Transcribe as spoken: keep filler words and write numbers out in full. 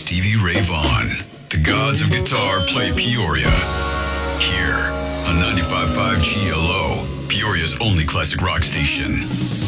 Stevie Ray Vaughan. The gods of guitar play Peoria. Here on ninety-five point five G L O, Peoria's only classic rock station.